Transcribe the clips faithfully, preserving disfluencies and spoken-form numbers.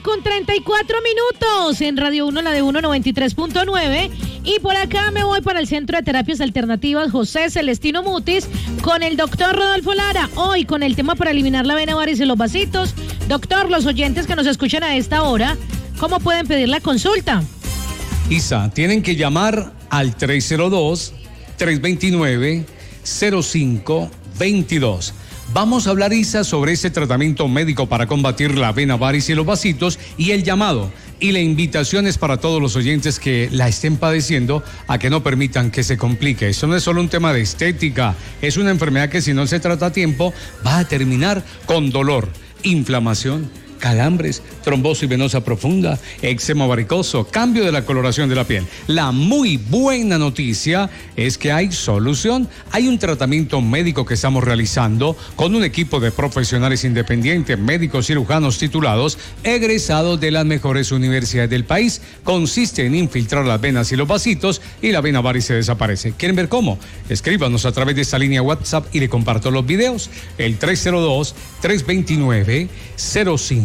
con treinta y cuatro minutos en Radio uno, la de uno noventa y tres punto nueve. Y por acá me voy para el Centro de Terapias Alternativas José Celestino Mutis con el doctor Rodolfo Lara. Hoy con el tema para eliminar la vena varice en los vasitos. Doctor, los oyentes que nos escuchan a esta hora, ¿cómo pueden pedir la consulta? Isa, tienen que llamar al tres cero dos, tres dos nueve, cero cinco dos dos. Vamos a hablar, Isa, sobre ese tratamiento médico para combatir la vena varice y los vasitos y el llamado y la invitación es para todos los oyentes que la estén padeciendo a que no permitan que se complique. Eso no es solo un tema de estética, es una enfermedad que si no se trata a tiempo va a terminar con dolor, inflamación, calambres, trombosis venosa profunda, eczema varicoso, cambio de la coloración de la piel. La muy buena noticia es que hay solución. Hay un tratamiento médico que estamos realizando con un equipo de profesionales independientes, médicos cirujanos titulados, egresados de las mejores universidades del país. Consiste en infiltrar las venas y los vasitos y la vena varice desaparece. ¿Quieren ver cómo? Escríbanos a través de esta línea WhatsApp y le comparto los videos. El tres cero dos, tres dos nueve, cero cinco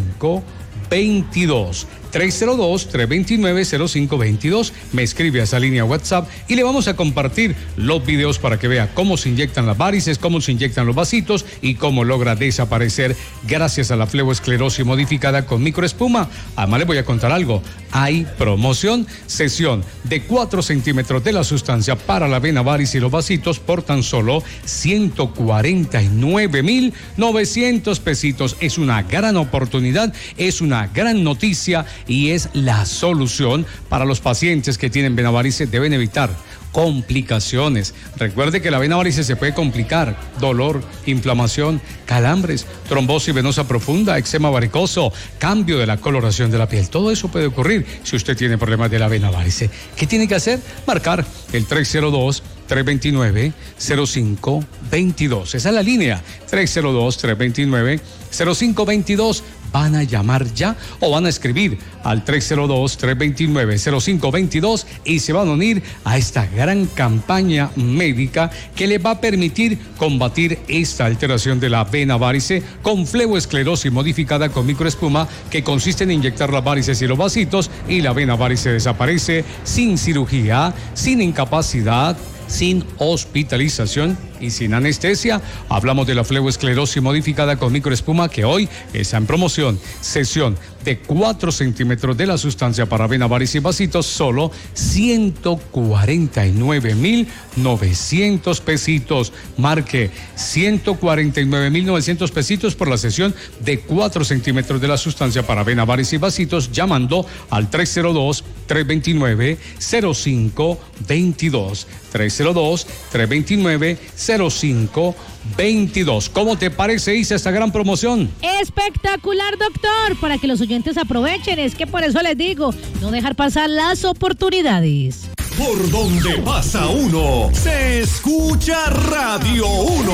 veintidós. tres cero dos, tres dos nueve, cero cinco veintidós. Me escribe a esa línea WhatsApp y le vamos a compartir los videos para que vea cómo se inyectan las varices, cómo se inyectan los vasitos y cómo logra desaparecer gracias a la fleboesclerosis modificada con microespuma. Además, le voy a contar algo. Hay promoción, sesión de cuatro centímetros de la sustancia para la vena varice y los vasitos por tan solo ciento cuarenta y nueve mil novecientos pesitos. Es una gran oportunidad, es una gran noticia y es la solución para los pacientes que tienen vena varice. Deben evitar complicaciones. Recuerde que la vena varice se puede complicar: dolor, inflamación, calambres, trombosis venosa profunda, eczema varicoso, cambio de la coloración de la piel. Todo eso puede ocurrir si usted tiene problemas de la vena varice. ¿Qué tiene que hacer? Marcar el tres cero dos, tres dos nueve, cero cinco veintidós. Esa es la línea, tres cero dos, tres dos nueve, cero cinco veintidós. Van a llamar ya o van a escribir al tres cero dos, tres dos nueve, cero cinco veintidós y se van a unir a esta gran campaña médica que le va a permitir combatir esta alteración de la vena varice con fleboesclerosis modificada con microespuma, que consiste en inyectar las varices y los vasitos y la vena varice desaparece sin cirugía, sin incapacidad, sin hospitalización y sin anestesia. Hablamos de la fleboesclerosis modificada con microespuma, que hoy está en promoción. Sesión de cuatro centímetros de la sustancia para vena varice y vasitos, solo ciento cuarenta y nueve mil novecientos pesitos. Marque ciento cuarenta y nueve mil novecientos pesitos por la sesión de cuatro centímetros de la sustancia para vena varice y vasitos, llamando al tres cero dos, tres dos nueve, cero cinco veintidós. tres cero dos, tres dos nueve, cero cinco veintidós. ¿Cómo te parece, Isa, esta gran promoción? Espectacular, doctor, para que los oyentes aprovechen. Es que por eso les digo, no dejar pasar las oportunidades. Por donde pasa uno, se escucha Radio uno.